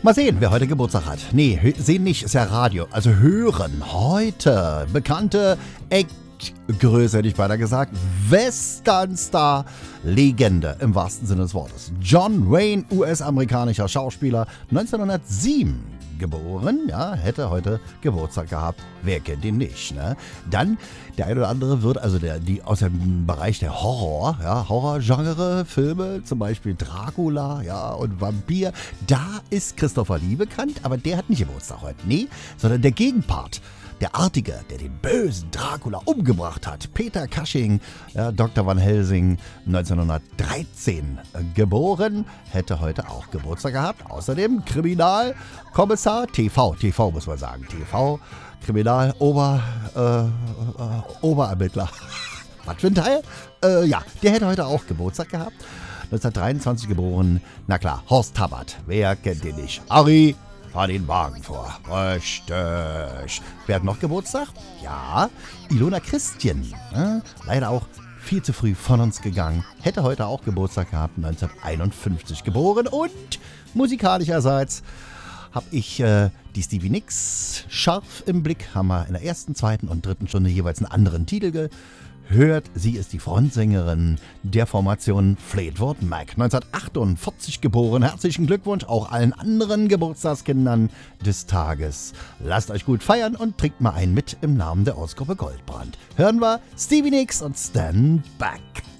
Mal sehen, wer heute Geburtstag hat. Nee, sehen nicht, ist ja Radio. Also hören. Heute bekannte Größe, hätte ich beinahe gesagt, Westernstar, Legende im wahrsten Sinne des Wortes. John Wayne, US-amerikanischer Schauspieler, 1907 geboren, ja, hätte heute Geburtstag gehabt. Wer kennt ihn nicht, ne? Dann, der ein oder andere wird, also die aus dem Bereich der Horror, ja, Horror-Genre, Filme, zum Beispiel Dracula, ja, und Vampir, da ist Christopher Lee bekannt, aber der hat nicht Geburtstag heute, nee, sondern der Gegenpart. Der Artige, der den bösen Dracula umgebracht hat, Peter Cushing, ja, Dr. Van Helsing, 1913 geboren, hätte heute auch Geburtstag gehabt. Außerdem Kriminalkommissar, TV muss man sagen, TV, Oberermittler. Was für ein Teil? Ja, der hätte heute auch Geburtstag gehabt. 1923 geboren, na klar, Horst Tappert, wer kennt den nicht? Harry, fahr den Wagen vor. Richtig. Wer hat noch Geburtstag? Ja, Ilona Christian. Leider auch viel zu früh von uns gegangen. Hätte heute auch Geburtstag gehabt, 1951 geboren. Und musikalischerseits habe ich die Stevie Nicks scharf im Blick. Haben wir in der ersten, zweiten und dritten Stunde jeweils einen anderen Titel gehört. Sie ist die Frontsängerin der Formation Fleetwood Mac. 1948 geboren. Herzlichen Glückwunsch auch allen anderen Geburtstagskindern des Tages. Lasst euch gut feiern und trinkt mal einen mit im Namen der Ortsgruppe Goldbrand. Hören wir Stevie Nicks und Stand Back.